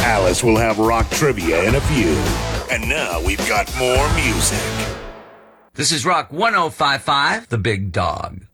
Alice will have rock trivia in a few. And now we've got more music. This is Rock 105.5, The Big Dog.